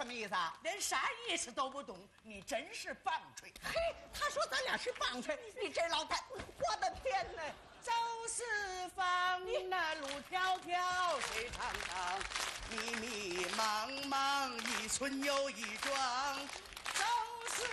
么意思啊？ 连啥意思都不懂，你真是棒槌！ 嘿，他说咱俩是棒槌，你这老太，我的天哪！ 走四方，那路迢迢，水长长， 迷迷茫茫，一村又一庄，